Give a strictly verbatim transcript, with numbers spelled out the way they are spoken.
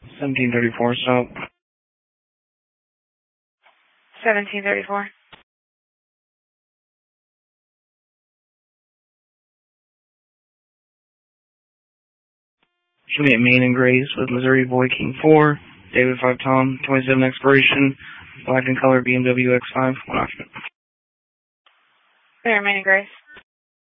seventeen thirty-four, stop. seventeen thirty-four. Juliet Main and Grace with Missouri Boy King four, David five Tom, twenty-seven expiration, black and color B M W X five, one occupant. Clear, Main and Grace.